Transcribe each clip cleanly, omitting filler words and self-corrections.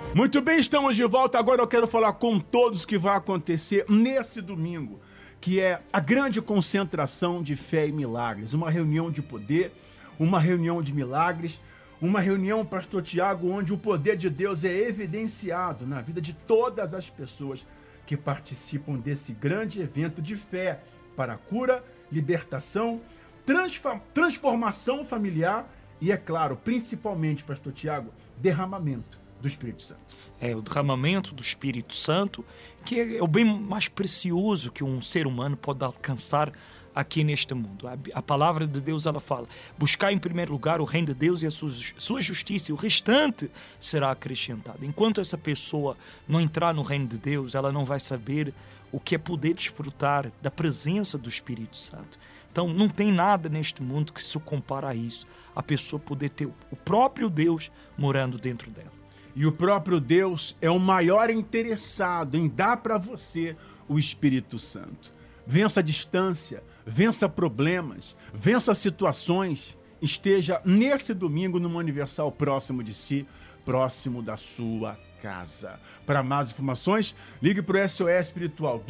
Muito bem, estamos de volta. Agora eu quero falar com todos o que vai acontecer nesse domingo, que é a grande concentração de fé e milagres. Uma reunião de poder, uma reunião de milagres, uma reunião, pastor Tiago, onde o poder de Deus é evidenciado na vida de todas as pessoas que participam desse grande evento de fé para cura, libertação, transformação familiar e, é claro, principalmente, pastor Tiago, derramamento do Espírito Santo. O derramamento do Espírito Santo, que é o bem mais precioso que um ser humano pode alcançar aqui neste mundo. A palavra de Deus, ela fala: buscar em primeiro lugar o reino de Deus e a sua justiça, e o restante será acrescentado. Enquanto essa pessoa não entrar no reino de Deus, ela não vai saber o que é poder desfrutar da presença do Espírito Santo. Então, não tem nada neste mundo que se compara a isso. A pessoa poder ter o próprio Deus morando dentro dela. E o próprio Deus é o maior interessado em dar para você o Espírito Santo. Vença a distância, vença problemas, vença situações. Esteja nesse domingo numa Universal próximo de si, próximo da sua casa. Para mais informações, ligue para o SOS Espiritual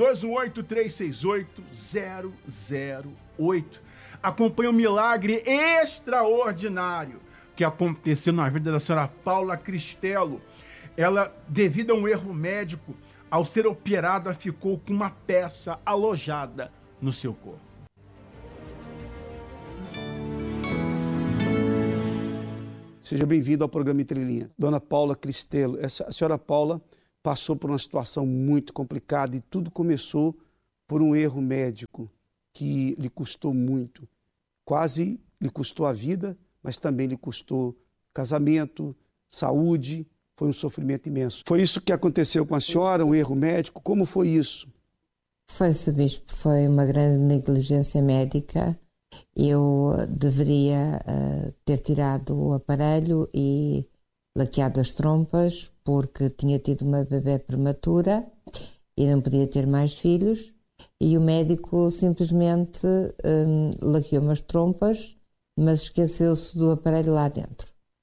218-368-008. Acompanhe um milagre extraordinário que aconteceu na vida da senhora Paula Cristelo. Ela, devido a um erro médico, ao ser operada, ficou com uma peça alojada no seu corpo. Seja bem-vindo ao programa Entre Linhas. Dona Paula Cristelo, a senhora Paula passou por uma situação muito complicada e tudo começou por um erro médico que lhe custou muito. Quase lhe custou a vida, mas também lhe custou casamento, saúde, foi um sofrimento imenso. Foi isso que aconteceu com a senhora, um erro médico? Como foi isso? Foi, Sr. Bispo, foi uma grande negligência médica. Eu deveria ter tirado o aparelho e laqueado as trompas, porque tinha tido uma bebê prematura e não podia ter mais filhos, e o médico simplesmente laqueou-me as trompas, mas esqueceu-se do aparelho lá dentro.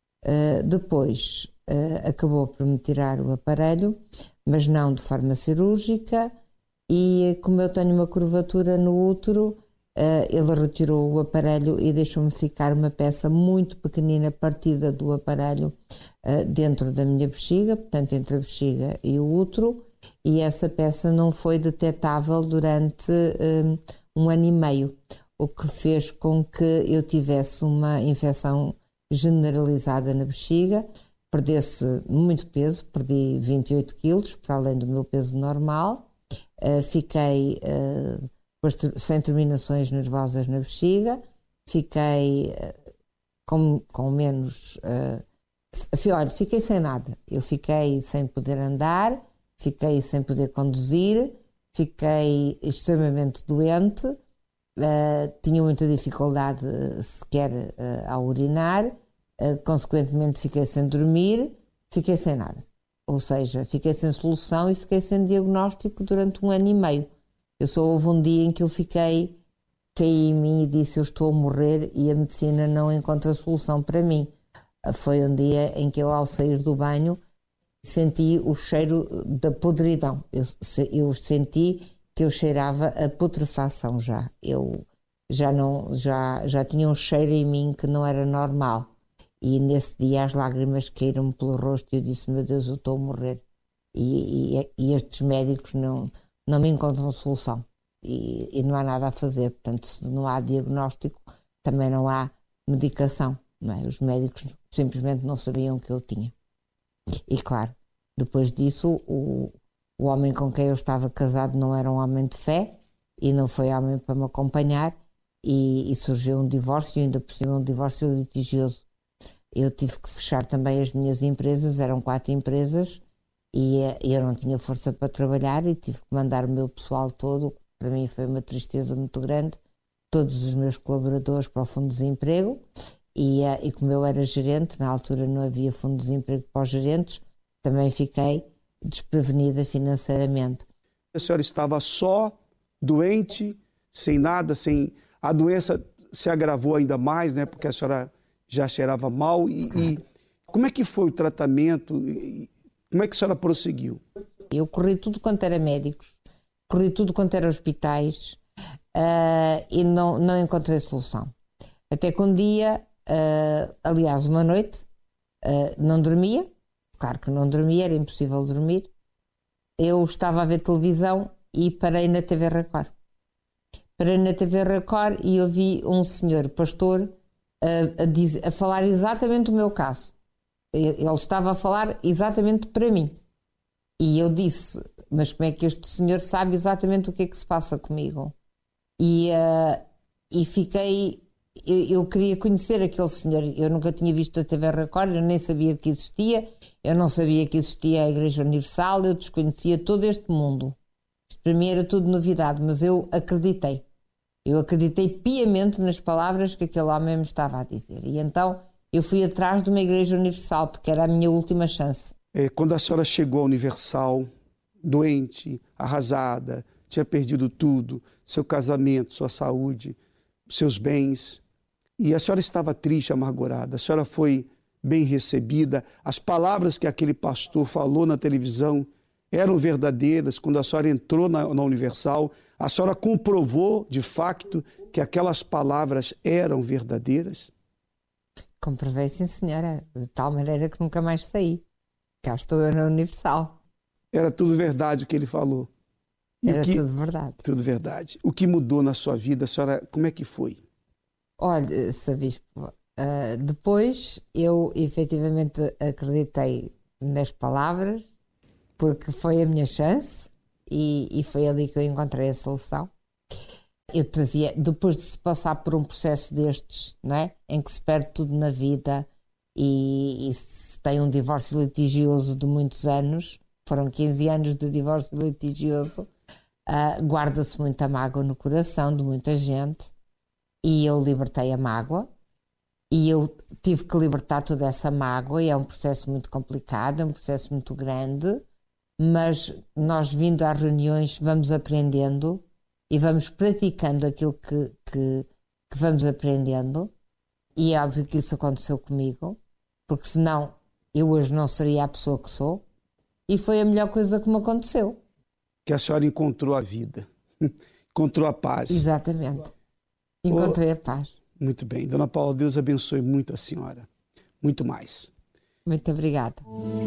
Depois acabou por me tirar o aparelho, mas não de forma cirúrgica, e como eu tenho uma curvatura no útero, ele retirou o aparelho e deixou-me ficar uma peça muito pequenina partida do aparelho dentro da minha bexiga, portanto entre a bexiga e o útero, e essa peça não foi detectável durante 1 ano e meio, o que fez com que eu tivesse uma infecção generalizada na bexiga, perdesse muito peso, perdi 28 quilos, para além do meu peso normal, fiquei sem terminações nervosas na bexiga, fiquei com menos... olha, fiquei sem nada. Eu fiquei sem poder andar, fiquei sem poder conduzir, fiquei extremamente doente, tinha muita dificuldade sequer a urinar, consequentemente fiquei sem dormir, fiquei sem nada. Ou seja, fiquei sem solução e fiquei sem diagnóstico durante 1 ano e meio. Eu só houve um dia em que eu caí em mim e disse: eu estou a morrer e a medicina não encontra solução para mim. Foi um dia em que eu, ao sair do banho, senti o cheiro da podridão. Eu senti que eu cheirava a putrefação já. Eu já tinha um cheiro em mim que não era normal. E nesse dia as lágrimas caíram-me pelo rosto e eu disse: meu Deus, eu estou a morrer. E estes médicos não me encontram solução. E não há nada a fazer. Portanto, se não há diagnóstico, também não há medicação. Não é? Os médicos simplesmente não sabiam o que eu tinha. E claro, depois disso, o homem com quem eu estava casado não era um homem de fé e não foi homem para me acompanhar, e surgiu um divórcio, e ainda por cima um divórcio litigioso. Eu tive que fechar também as minhas empresas, eram 4 empresas, e eu não tinha força para trabalhar e tive que mandar o meu pessoal todo. Para mim foi uma tristeza muito grande, todos os meus colaboradores para o Fundo de Desemprego, e como eu era gerente, na altura não havia Fundo de Desemprego para os gerentes, também fiquei desprevenida financeiramente. A senhora estava só, doente, sem nada, a doença se agravou ainda mais, né? Porque a senhora já cheirava mal. E como é que foi o tratamento? Como é que a senhora prosseguiu? Eu corri tudo quanto era médicos, corri tudo quanto era hospitais, e não encontrei solução. Até que um dia, aliás, uma noite, não dormia. Claro que não dormia, era impossível dormir. Eu estava a ver televisão e parei na TV Record. Parei na TV Record e ouvi um senhor pastor a falar exatamente o meu caso. Ele estava a falar exatamente para mim. E eu disse, mas como é que este senhor sabe exatamente o que é que se passa comigo? E fiquei... Eu queria conhecer aquele senhor. Eu nunca tinha visto a TV Record, eu nem sabia que existia. Eu não sabia que existia a Igreja Universal, eu desconhecia todo este mundo. Isto para mim era tudo novidade, mas eu acreditei. Eu acreditei piamente nas palavras que aquele homem me estava a dizer. E então eu fui atrás de uma Igreja Universal, porque era a minha última chance. Quando a senhora chegou à Universal, doente, arrasada, tinha perdido tudo, seu casamento, sua saúde, seus bens, e a senhora estava triste, amargurada, a senhora foi bem recebida, as palavras que aquele pastor falou na televisão eram verdadeiras. Quando a senhora entrou na Universal, a senhora comprovou de facto que aquelas palavras eram verdadeiras? Comprovei, sim, senhora, de tal maneira que nunca mais saí. Cá estou eu na Universal. Era tudo verdade o que ele falou? Era tudo verdade. Tudo verdade. O que mudou na sua vida, a senhora, como é que foi? Olha, Sr. Bispo, depois eu efetivamente acreditei nas palavras, porque foi a minha chance e foi ali que eu encontrei a solução. Eu trazia, depois de se passar por um processo destes, não é? Em que se perde tudo na vida e se tem um divórcio litigioso de muitos anos, foram 15 anos de divórcio litigioso, guarda-se muita mágoa no coração de muita gente, e eu libertei a mágoa e eu tive que libertar toda essa mágoa, e é um processo muito complicado, é um processo muito grande, mas nós, vindo às reuniões, vamos aprendendo e vamos praticando aquilo que vamos aprendendo, e é óbvio que isso aconteceu comigo, porque senão eu hoje não seria a pessoa que sou, e foi a melhor coisa que me aconteceu. Que a senhora encontrou a vida, encontrou a paz. Exatamente. Encontrei a paz. Muito bem. Dona Paula, Deus abençoe muito a senhora. Muito mais. Muito obrigada.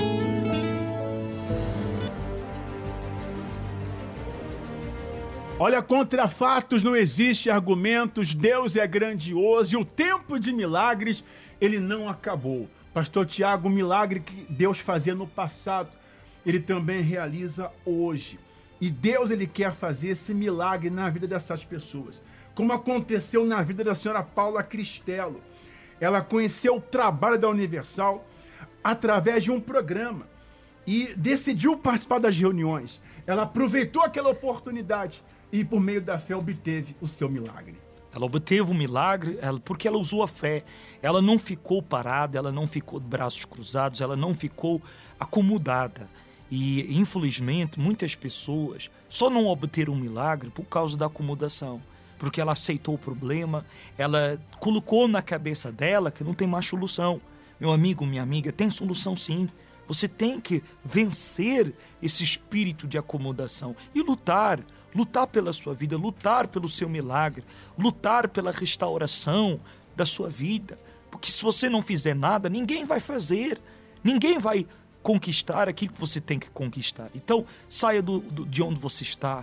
Olha, contra fatos não existe argumentos, Deus é grandioso e o tempo de milagres, ele não acabou. Pastor Tiago, o milagre que Deus fazia no passado, ele também realiza hoje. E Deus, ele quer fazer esse milagre na vida dessas pessoas. Como aconteceu na vida da senhora Paula Cristelo. Ela conheceu o trabalho da Universal através de um programa e decidiu participar das reuniões. Ela aproveitou aquela oportunidade e, por meio da fé, obteve o seu milagre. Ela obteve o milagre porque ela usou a fé. Ela não ficou parada, ela não ficou de braços cruzados, ela não ficou acomodada. E, infelizmente, muitas pessoas só não obteram um milagre por causa da acomodação. Porque ela aceitou o problema, ela colocou na cabeça dela que não tem mais solução. Meu amigo, minha amiga, tem solução sim. Você tem que vencer esse espírito de acomodação e lutar pela sua vida, lutar pelo seu milagre, lutar pela restauração da sua vida. Porque se você não fizer nada, ninguém vai fazer, ninguém vai conquistar aquilo que você tem que conquistar. Então, saia de onde você está,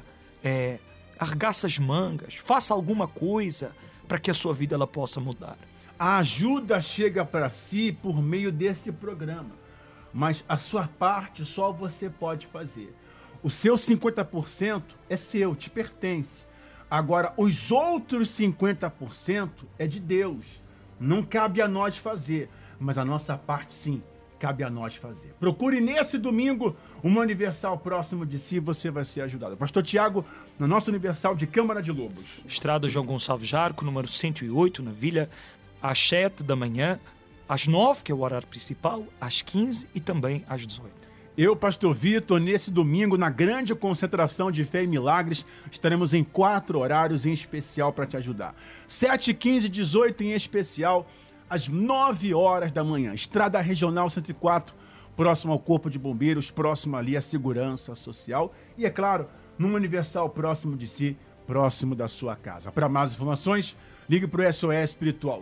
arregaça as mangas, faça alguma coisa para que a sua vida ela possa mudar. A ajuda chega para si por meio desse programa, mas a sua parte só você pode fazer. O seu 50% é seu, te pertence. Agora, os outros 50% é de Deus. Não cabe a nós fazer, mas a nossa parte sim, cabe a nós fazer. Procure nesse domingo uma Universal próximo de si, você vai ser ajudado. Pastor Tiago, na nossa Universal de Câmara de Lobos. Estrada João Gonçalves Jarco, número 108, na Vila, às 7 da manhã, às 9, que é o horário principal, às 15 e também às 18. Eu, Pastor Vitor, nesse domingo, na grande concentração de fé e milagres, estaremos em 4 horários em especial para te ajudar. 7, 15 e 18 em especial, às 9 horas da manhã. Estrada Regional 104, próximo ao Corpo de Bombeiros, próximo ali à Segurança Social e, é claro, num Universal próximo de si, próximo da sua casa. Para mais informações, ligue para o SOS Espiritual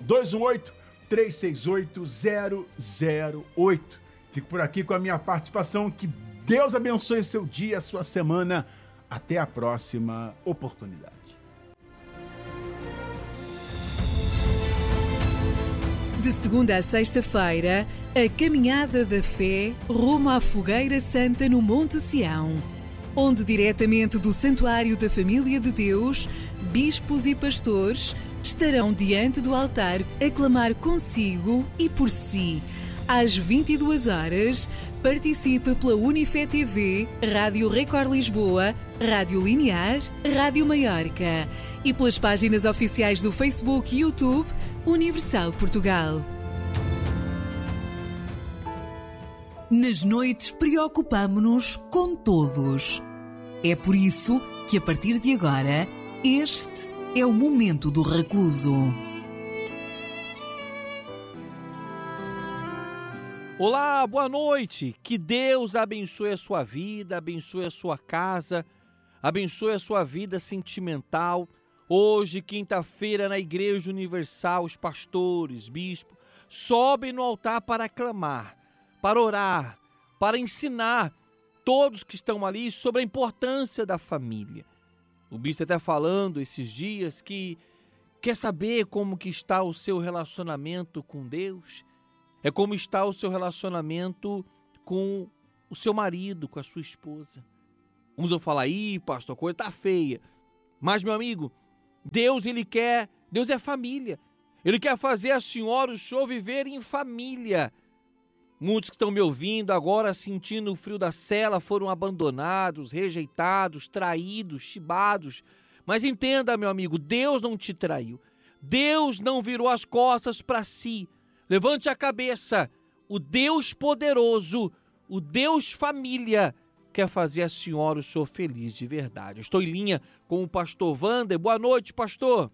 218-368-008. Fico por aqui com a minha participação. Que Deus abençoe seu dia, sua semana. Até a próxima oportunidade. De segunda a sexta-feira, a Caminhada da Fé rumo à Fogueira Santa no Monte Sião, onde diretamente do Santuário da Família de Deus, bispos e pastores estarão diante do altar a clamar consigo e por si. Às 22 horas, participe pela Unifé TV, Rádio Record Lisboa, Rádio Linear, Rádio Maiorca e pelas páginas oficiais do Facebook e YouTube Universal Portugal. Nas noites preocupamo-nos com todos. É por isso que a partir de agora, este é o momento do recluso. Olá, boa noite. Que Deus abençoe a sua vida, abençoe a sua casa, abençoe a sua vida sentimental. Hoje, quinta-feira, na Igreja Universal, os pastores, bispos, sobem no altar para clamar, para orar, para ensinar todos que estão ali sobre a importância da família. O bispo está falando esses dias que quer saber como que está o seu relacionamento com Deus, é como está o seu relacionamento com o seu marido, com a sua esposa. Uns vão falar, pastor, a coisa está feia. Mas, meu amigo, Deus é família. Ele quer fazer a senhora, o senhor viver em família. Muitos que estão me ouvindo agora, sentindo o frio da cela, foram abandonados, rejeitados, traídos, chibados. Mas entenda, meu amigo, Deus não te traiu. Deus não virou as costas para si. Levante a cabeça. O Deus poderoso, o Deus família, quer fazer a senhora, o senhor feliz de verdade. Eu estou em linha com o pastor Wander. Boa noite, pastor.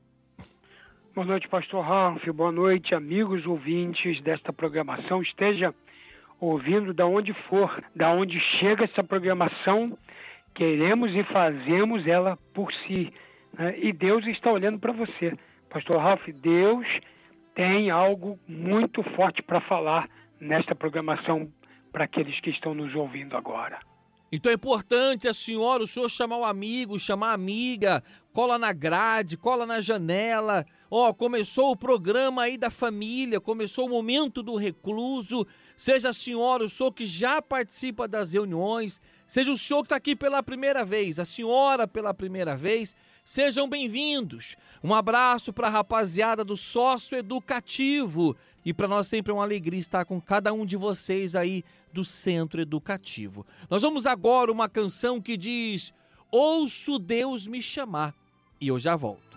Boa noite, pastor Ralf. Boa noite, amigos ouvintes desta programação. Esteja ouvindo da onde for, da onde chega essa programação, queremos e fazemos ela por si, né? E Deus está olhando para você. Pastor Ralf, Deus tem algo muito forte para falar nesta programação para aqueles que estão nos ouvindo agora. Então é importante a senhora, o senhor chamar o amigo, chamar a amiga, cola na grade, cola na janela. Começou o programa aí da família, começou o momento do recluso. Seja a senhora, o senhor que já participa das reuniões, seja o senhor que está aqui pela primeira vez, a senhora pela primeira vez, sejam bem-vindos. Um abraço para a rapaziada do Sócio Educativo. E para nós sempre é uma alegria estar com cada um de vocês aí do Centro Educativo. Nós vamos agora uma canção que diz: Ouço Deus me chamar. E eu já volto.